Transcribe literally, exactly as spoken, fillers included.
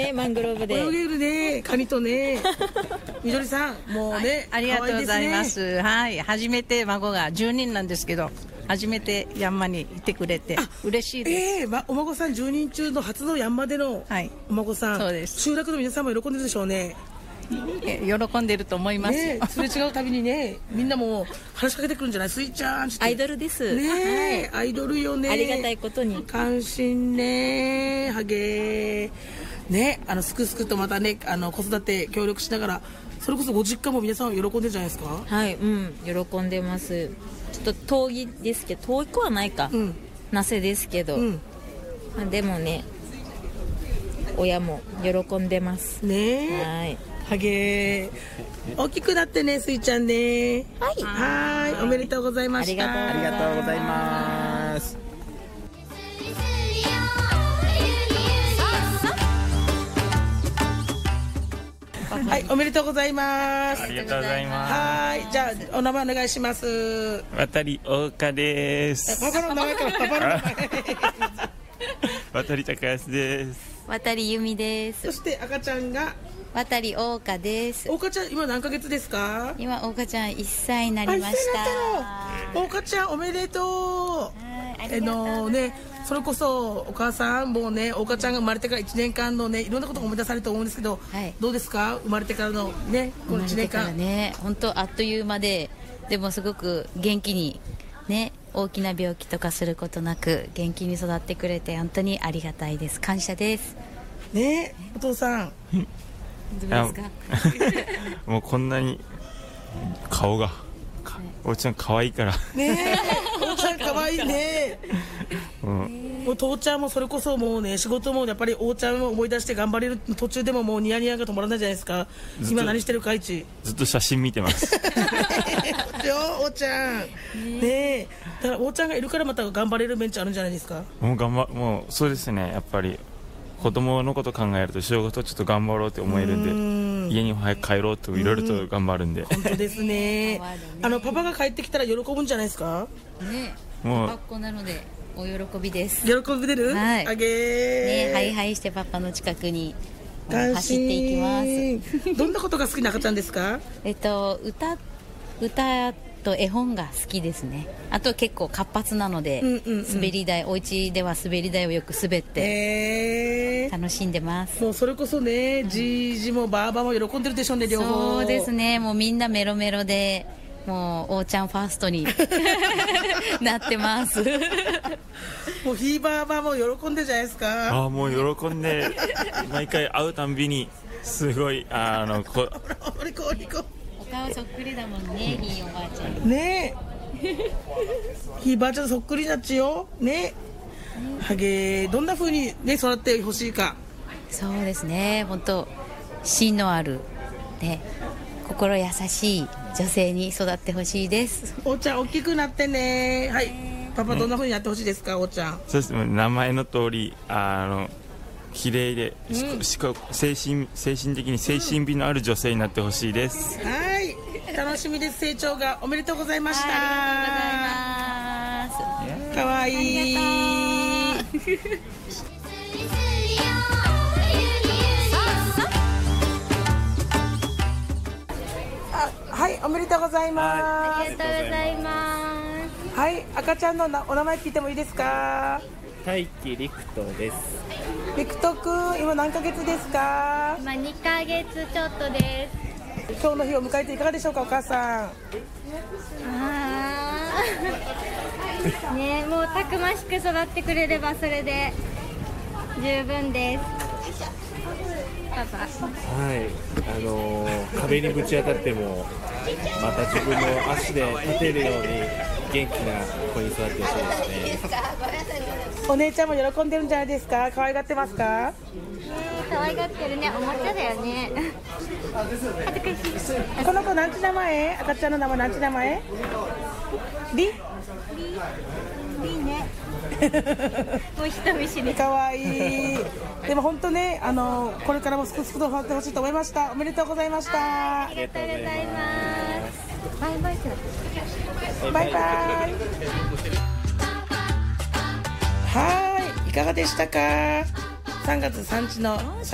ね、マングローブで泳げるね、カニとね。みどりさん、もうね、 ありがとうございます。はい、初めて孫がじゅうにんなんですけど、初めてヤンマにいてくれて嬉しいです。 ええーま、お孫さんじゅうにん中の初のヤンマでのお孫さん、 はい、そうです。 集落の皆さんも喜んでるでしょうね。 喜んでると思います、 ね、すれ違うたびにね、みんなも話しかけてくるんじゃない、スイちゃんって。 アイドルですね、はい、アイドルよね。 ありがたいことに関心ね、はげーね、あのすくすくとまたね、あの子育て協力しながら、それこそご実家も皆さん喜んでるじゃないですか。 はい、うん、喜んでます。ちょっと遠いですけど、遠くはないか、うん、なせですけど、うん、まあ、でもね、親も喜んでますね。はい、はげー、大きくなってね、すいちゃんね。はい、はい、おめでとうございました。 ありがとうございます。 はい、おめでとうございます。 ありがとうございます。 はい、じゃあお名前お願いします。 渡り大花です。 パパの名前からパパの名前。 渡り高安です。 渡り由美です。 そして赤ちゃんが渡り大花です。 大花ちゃん今何ヶ月ですか？ 今大花ちゃんいっさいになりました。 大花ちゃんおめでとう。あのね、それこそお母さんもね、大花ちゃんが生まれてからいちねんかんのね、いろんなことが思い出されると思うんですけど、はい、どうですか、生まれてからのね、このいちねんかん。 生まれてからね、本当あっという間で、でもすごく元気にね、大きな病気とかすることなく元気に育ってくれて本当にありがたいです。感謝ですね。お父さんどうですか？ もうこんなに顔が、おうちゃん可愛いからね。おうちゃん可愛いね。うん、もう父ちゃんもそれこそもうね、仕事もやっぱりおうちゃんを思い出して頑張れる途中でももうニヤニヤが止まらないじゃないですか。今何してるかいちずっと写真見てますおうちゃんねえ、だからおうちゃんがいるからまた頑張れるベンチあるんじゃないですか。 もう頑張もうそうですね、やっぱり子供のこと考えると仕事ちょっと頑張ろうって思えるんで、家に早く帰ろうといろいろと頑張るんで。 本当ですね。あのパパが帰ってきたら喜ぶんじゃないですかね。もう学校なのでお喜びです。 喜び出る、はい、あげーね、ハイハイしてパパの近くに走っていきます。 どんなことが好きな赤ちゃんですか？ えっと歌歌と絵本が好きですね。あと結構活発なので、うんうんうん、滑り台、お家では滑り台をよく滑って楽しんでます。 もうそれこそね、うん、じいじもばあばも喜んでるでしょうね、両方。 そうですね、もうみんなメロメロで、もうおーちゃんファーストになってますもうひいばあばも喜んでるじゃないですか。 ああ、もう喜んで毎回会うたんびにすごいあのこお顔そっくりだもんね、ひいおばあちゃんねえひいばあちゃんそっくりなっちよね。はげ、どんな風にね育ってほしいか。 そうですね、本当芯のあるね、心優しい女性に育ってほしいです。 おーちゃん大きくなってね。はい、パパどんな風にやってほしいですか、おーちゃん。 そうです、名前の通りあの綺麗で、うん、しか精神精神的に精神美のある女性になってほしいです。 はい、楽しみです。成長がおめでとうございました。 ありがとうございます。 かわいいはい、おめでとうございます。 ありがとうございます。 はい、赤ちゃんのお名前聞いてもいいですか？ 大輝陸斗です。 陸斗くん、今何ヶ月ですか？ 今にかげつちょっとです。 今日の日を迎えていかがでしょうか、お母さん。 あーね、もうたくましく育ってくれればそれで十分です。パパ。 はい、あのー、壁にぶち当たってもまた自分の足で立てるように元気な子に育ってほしいですね。 お姉ちゃんも喜んでるんじゃないですか？可愛がってますか？ ね、可愛がってるね、おもちゃだよね。 この子なんち名前？赤ちゃんの名前なんち名前？リ？リ？ リね。もう人見知り。 可愛い。でも本当ね、あのこれからもすくすくと育ってほしいと思いました。おめでとうございました。 ありがとうございます。バイバイ。 バイバイ。はい、いかがでしたか？さんがつさんじの